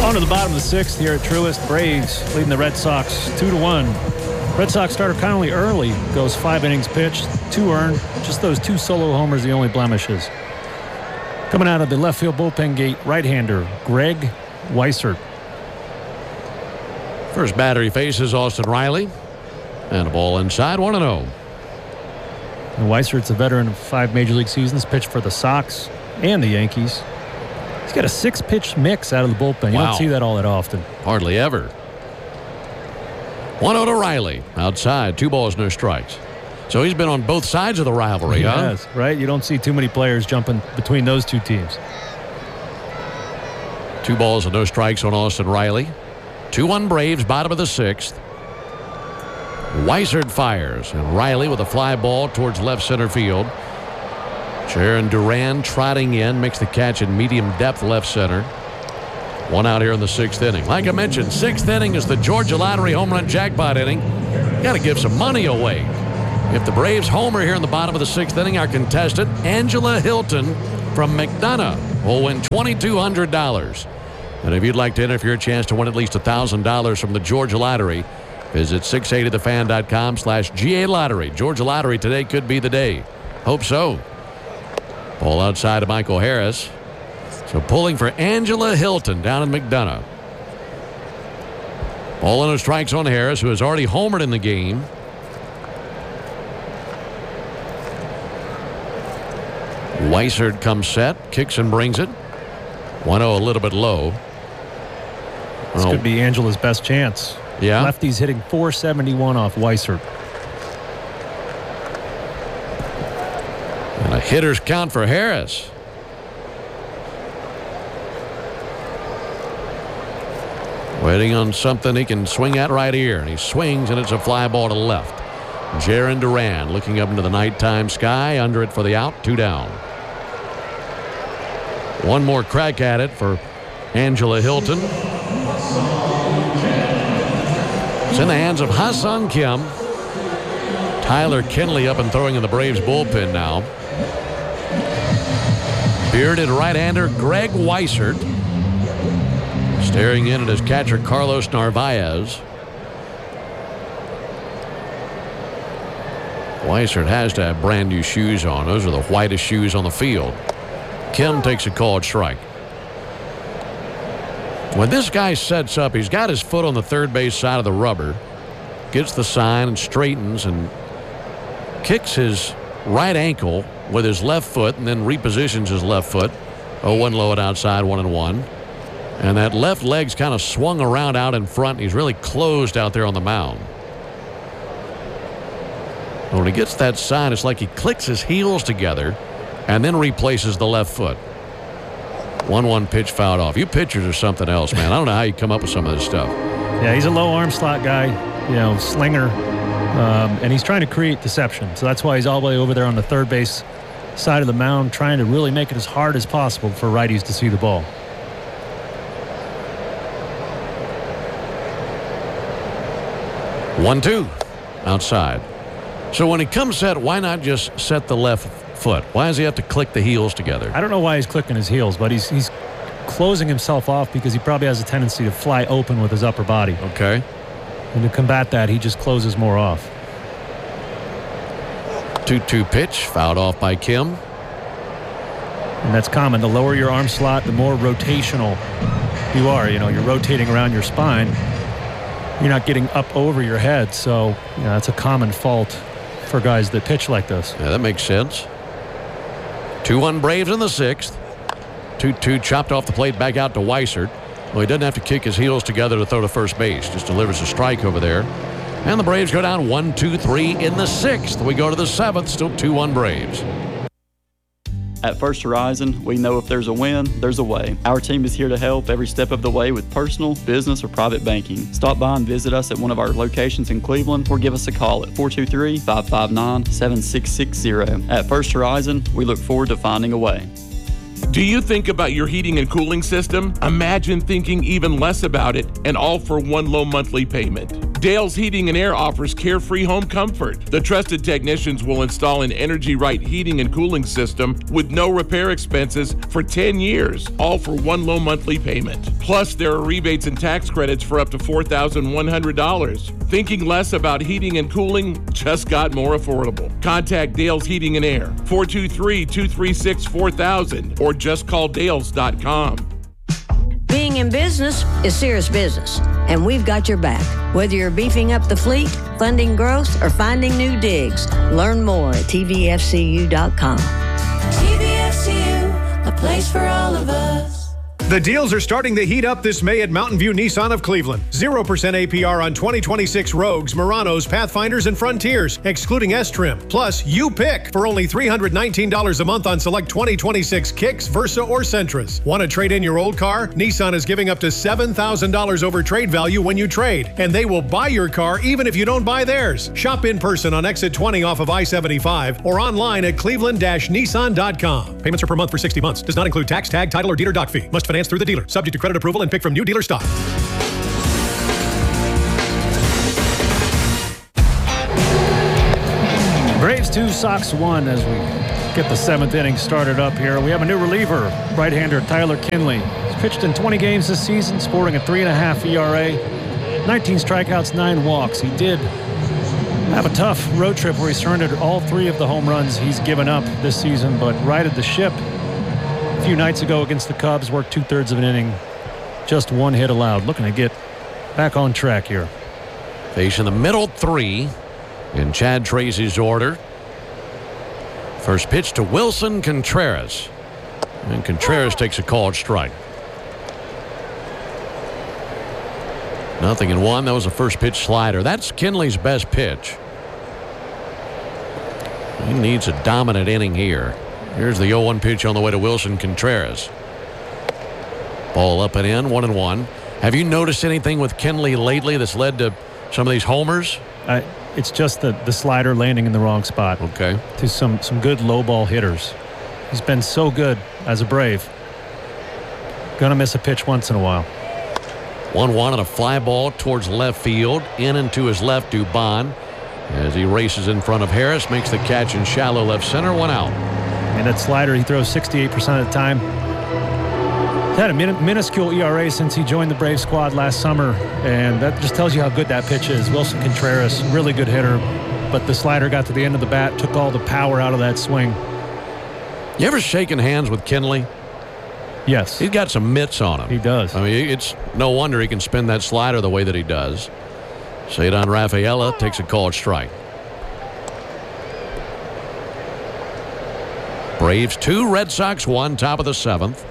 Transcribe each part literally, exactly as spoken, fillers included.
On to the bottom of the sixth here at Truist. Braves leading the Red Sox two to one. Red Sox starter Connolly early goes five innings pitched, two earned. Just those two solo homers, the only blemishes. Coming out of the left field bullpen gate, right-hander Greg Weissert. First batter he faces Austin Riley. And a ball inside, one and oh. And Weissert's a veteran of five Major League seasons, pitched for the Sox and the Yankees. He's got a six-pitch mix out of the bullpen. You Wow. don't see that all that often. Hardly ever. one oh to Riley. Outside, two balls, no strikes. So he's been on both sides of the rivalry, He huh? has, right? You don't see too many players jumping between those two teams. Two balls and no strikes on Austin Riley. two one Braves, bottom of the sixth. Weissert fires, and Riley with a fly ball towards left center field. Sharon Duran trotting in, makes the catch in medium depth left center. One out here in the sixth inning. Like I mentioned, sixth inning is the Georgia Lottery home run jackpot inning. You got to give some money away. If the Braves homer here in the bottom of the sixth inning, our contestant, Angela Hilton from McDonough, will win twenty-two hundred dollars. And if you'd like to enter for your chance to win at least one thousand dollars from the Georgia Lottery, visit six eighty the fan dot com slash G A Lottery. Georgia Lottery today could be the day. Hope so. Ball outside of Michael Harris. So pulling for Angela Hilton down in McDonough. Ball and no strikes on Harris, who has already homered in the game. Weissert comes set, kicks and brings it. one oh a little bit low. This Oh. could be Angela's best chance. Yeah. Lefty's hitting four seventy-one off Weissert. And a hitter's count for Harris. Waiting on something he can swing at right here. And he swings, and it's a fly ball to left. Jaron Duran looking up into the nighttime sky. Under it for the out. Two down. One more crack at it for Angela Hilton. It's in the hands of Ha-Seong Kim. Tyler Kinley up and throwing in the Braves bullpen now. Bearded right-hander Greg Weissert staring in at his catcher Carlos Narvaez. Weissert has to have brand new shoes on. Those are the whitest shoes on the field. Kim takes a called strike. When this guy sets up, he's got his foot on the third base side of the rubber, gets the sign and straightens and kicks his right ankle with his left foot and then repositions his left foot. oh one low and outside, one and one. And that left leg's kind of swung around out in front. He's really closed out there on the mound. When he gets that sign, it's like he clicks his heels together and then replaces the left foot. one one pitch fouled off. You pitchers are something else, man. I don't know how you come up with some of this stuff. Yeah, he's a low arm slot guy, you know, slinger, um, and he's trying to create deception. So that's why he's all the way over there on the third base side of the mound, trying to really make it as hard as possible for righties to see the ball. one two outside. So when he comes set, why not just set the left foot? Why does he have to click the heels together? I don't know why he's clicking his heels, but he's he's closing himself off because he probably has a tendency to fly open with his upper body. Okay. And to combat that, he just closes more off. two two pitch fouled off by Kim. And that's common. The lower your arm slot, the more rotational you are. You know, you're rotating around your spine. You're not getting up over your head. So, you know, that's a common fault for guys that pitch like this. Yeah, that makes sense. two one Braves in the sixth. two two chopped off the plate back out to Weissert. Well, he doesn't have to kick his heels together to throw to first base. Just delivers a strike over there. And the Braves go down one two three in the sixth. We go to the seventh. Still two one Braves. At First Horizon, we know if there's a win, there's a way. Our team is here to help every step of the way with personal, business, or private banking. Stop by and visit us at one of our locations in Cleveland or give us a call at four two three, five five nine, seven six six zero. At First Horizon, we look forward to finding a way. Do you think about your heating and cooling system? Imagine thinking even less about it and all for one low monthly payment. Dale's Heating and Air offers carefree home comfort. The trusted technicians will install an Energy Right heating and cooling system with no repair expenses for ten years, all for one low monthly payment. Plus, there are rebates and tax credits for up to four thousand one hundred dollars. Thinking less about heating and cooling just got more affordable. Contact Dale's Heating and Air, four two three, two three six, four thousand, or just call dales dot com. Being in business is serious business, and we've got your back. Whether you're beefing up the fleet, funding growth, or finding new digs, learn more at T V F C U dot com. T V F C U, a place for all of us. The deals are starting to heat up this May at Mountain View Nissan of Cleveland. zero percent A P R on twenty twenty-six Rogues, Muranos, Pathfinders, and Frontiers, excluding S-Trim. Plus, you pick for only three hundred nineteen dollars a month on select twenty twenty-six Kicks, Versa, or Sentras. Want to trade in your old car? Nissan is giving up to seven thousand dollars over trade value when you trade, and they will buy your car even if you don't buy theirs. Shop in person on exit twenty off of I seventy-five or online at cleveland dash nissan dot com. Payments are per month for sixty months. Does not include tax, tag, title, or dealer doc fee. Must finance through the dealer. Subject to credit approval and pick from new dealer stock. Braves two, Sox one as we get the seventh inning started up here. We have a new reliever, right-hander Tyler Kinley. He's pitched in twenty games this season, sporting a three point five E R A, nineteen strikeouts, nine walks. He did have a tough road trip where he surrendered all three of the home runs he's given up this season, but righted the ship a few nights ago against the Cubs, worked two-thirds of an inning, just one hit allowed. Looking to get back on track here. Facing the middle three in Chad Tracy's order. First pitch to Wilson Contreras. And Contreras takes a called strike. Nothing in one. That was a first pitch slider. That's Kinley's best pitch. He needs a dominant inning here. Here's the oh one pitch on the way to Wilson Contreras. Ball up and in, one and one. Have you noticed anything with Kinley lately that's led to some of these homers? Uh, it's just the, the slider landing in the wrong spot. Okay. To some, some good low ball hitters. He's been so good as a Brave. Gonna miss a pitch once in a while. one one on a fly ball towards left field. In and to his left, Dubon. As he races in front of Harris, makes the catch in shallow left center, one out. And that slider, he throws sixty-eight percent of the time. He's had a min- minuscule E R A since he joined the Brave squad last summer, and that just tells you how good that pitch is. Wilson Contreras, really good hitter, but the slider got to the end of the bat, took all the power out of that swing. You ever shaken hands with Kinley? Yes. He's got some mitts on him. He does. I mean, it's no wonder he can spin that slider the way that he does. Cedar Rafaela takes a called strike. Braves two, Red Sox one, top of the seventh.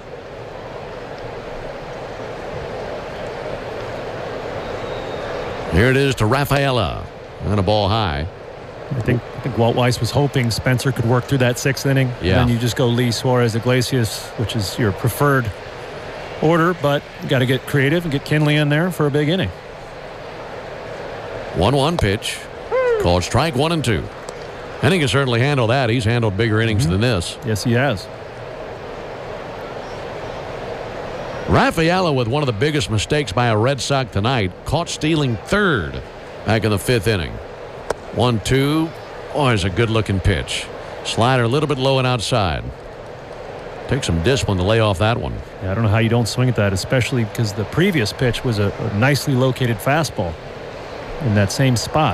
Here it is to Rafaela. And a ball high. I think, I think Walt Weiss was hoping Spencer could work through that sixth inning. Yeah. And then you just go Lee, Suarez, Iglesias, which is your preferred order, but you got to get creative and get Kinley in there for a big inning. one one pitch. Called strike, one and two. And he can certainly handle that. He's handled bigger innings mm-hmm. than this. Yes, he has. Rafaela with one of the biggest mistakes by a Red Sox tonight. Caught stealing third back in the fifth inning. one two. Oh, there's a good-looking pitch. Slider a little bit low and outside. Take some discipline to lay off that one. Yeah, I don't know how you don't swing at that, especially because the previous pitch was a, a nicely located fastball in that same spot.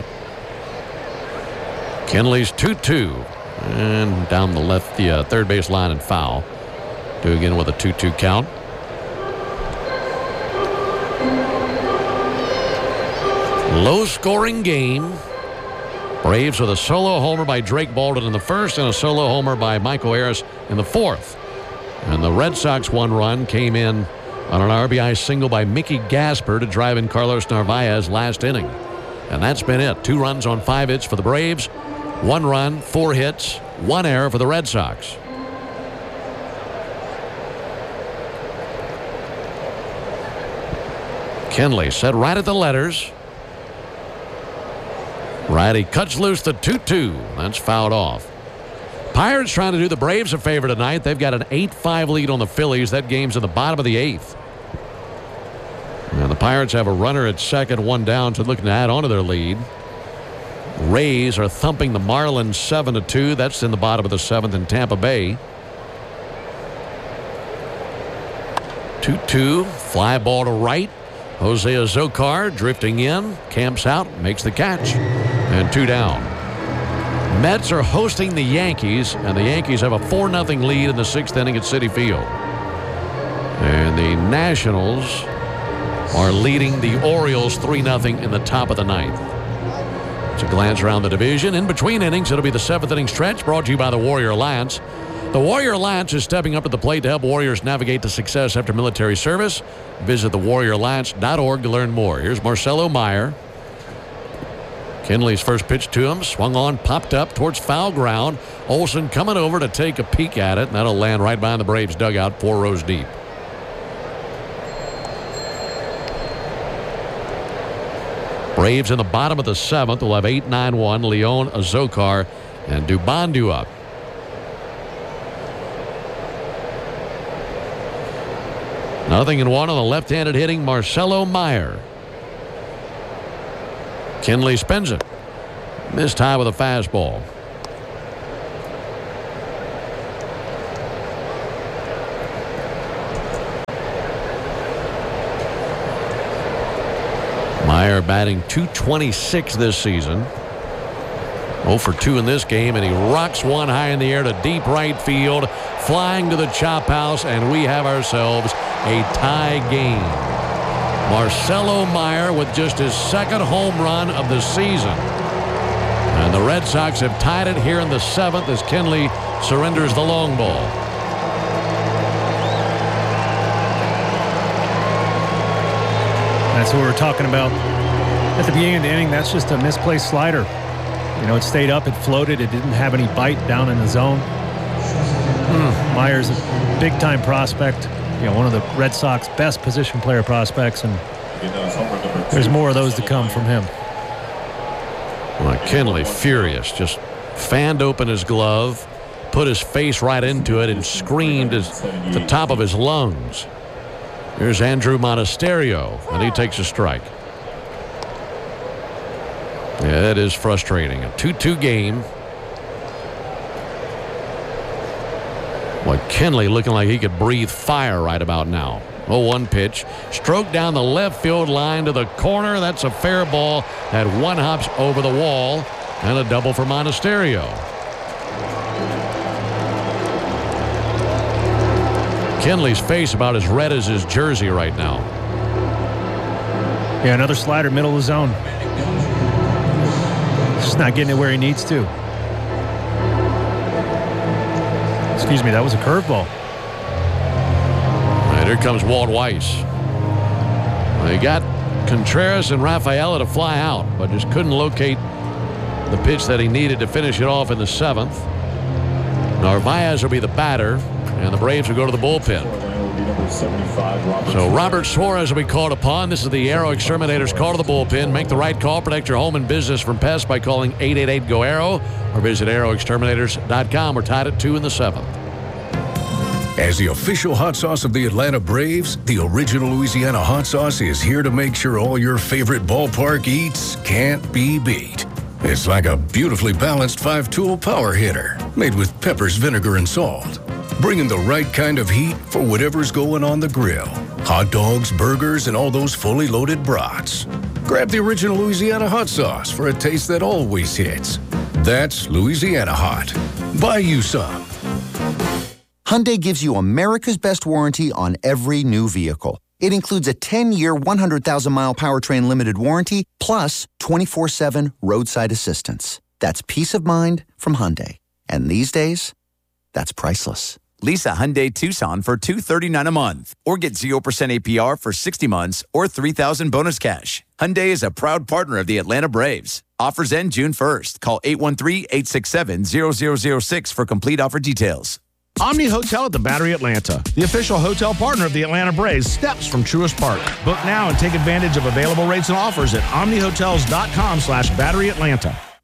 Kinley's two two. And down the left, the uh, third base line and foul. Do again with a two two count. Low-scoring game. Braves with a solo homer by Drake Baldwin in the first and a solo homer by Michael Harris in the fourth. And the Red Sox one run came in on an R B I single by Mickey Gasper to drive in Carlos Narvaez last inning. And that's been it. Two runs on five hits for the Braves. One run, four hits, one error for the Red Sox. Kinley set right at the letters. Righty cuts loose the two two. That's fouled off. Pirates trying to do the Braves a favor tonight. They've got an eight five lead on the Phillies. That game's in the bottom of the eighth. And the Pirates have a runner at second, one down, so looking to add on to their lead. Rays are thumping the Marlins seven to two. That's in the bottom of the seventh in Tampa Bay. two two. Fly ball to right. Jose Azocar drifting in. Camps out. Makes the catch. And two down. Mets are hosting the Yankees, and the Yankees have a four nothing lead in the sixth inning at Citi Field. And the Nationals are leading the Orioles three nothing in the top of the ninth. It's a glance around the division. In between innings, it'll be the seventh inning stretch, brought to you by the Warrior Alliance. The Warrior Alliance is stepping up to the plate to help Warriors navigate to success after military service. Visit the warrior alliance dot org to learn more. Here's Marcelo Meyer. Kenley's first pitch to him, swung on, popped up towards foul ground. Olsen coming over to take a peek at it, and that'll land right behind the Braves dugout, four rows deep. Braves in the bottom of the seventh will have eight nine one. Leon, Azocar, and Dubandu up. Nothing in one on the left-handed hitting Marcelo Meyer. Kenley spins it. Missed high with a fastball. Meyer batting two twenty-six this season. oh for two in this game, and he rocks one high in the air to deep right field, flying to the chop house, and we have ourselves a tie game. Marcelo Meyer with just his second home run of the season. And the Red Sox have tied it here in the seventh as Kenley surrenders the long ball. That's what we were talking about at the beginning of the inning. That's just a misplaced slider. You know, it stayed up, it floated, it didn't have any bite down in the zone. Hmm. Meyer's a big-time prospect. You know, one of the Red Sox best position player prospects, and there's more of those to come from him. Well, Kenley furious, just fanned open his glove, put his face right into it, and screamed at the top of his lungs. Here's Andrew Monasterio, and he takes a strike. Yeah, that is frustrating. A two two game. Well, Kenley looking like he could breathe fire right about now. oh one pitch. Stroke down the left field line to the corner. That's a fair ball. That one hops over the wall. And a double for Monasterio. Kenley's face about as red as his jersey right now. Yeah, another slider, middle of the zone. Just not getting it where he needs to. Excuse me, that was a curveball. And here comes Walt Weiss. They got Contreras and Rafaela to fly out, but just couldn't locate the pitch that he needed to finish it off in the seventh. Narvaez will be the batter, and the Braves will go to the bullpen. So Robert Suarez will be called upon. This is the Aero Exterminators call to the bullpen. Make the right call. Protect your home and business from pests by calling eight eight eight G O Aero or visit aero exterminators dot com. We're tied at two in the seventh. As the official hot sauce of the Atlanta Braves, the original Louisiana hot sauce is here to make sure all your favorite ballpark eats can't be beat. It's like a beautifully balanced five-tool power hitter made with peppers, vinegar, and salt. Bringing the right kind of heat for whatever's going on the grill. Hot dogs, burgers, and all those fully loaded brats. Grab the original Louisiana hot sauce for a taste that always hits. That's Louisiana Hot. Buy you some. Hyundai gives you America's best warranty on every new vehicle. It includes a ten-year, one hundred thousand mile powertrain limited warranty, plus twenty-four seven roadside assistance. That's peace of mind from Hyundai. And these days, that's priceless. Lease a Hyundai Tucson for two hundred thirty-nine dollars a month, or get zero percent A P R for sixty months or three thousand dollars bonus cash. Hyundai is a proud partner of the Atlanta Braves. Offers end June first. Call eight one three, eight six seven, zero zero zero six for complete offer details. Omni Hotel at the Battery Atlanta, the official hotel partner of the Atlanta Braves, steps from Truist Park. Book now and take advantage of available rates and offers at omni hotels dot com slash battery atlanta.